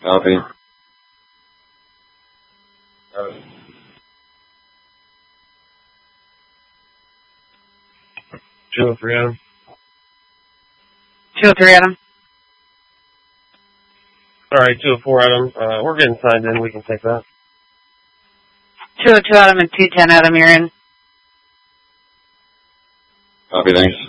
Copy. 203 Adam. 203 Adam. Alright, 204 Adam. We're getting signed in. We can take that. 202 Adam and 210 Adam, you're in. Copy, thanks.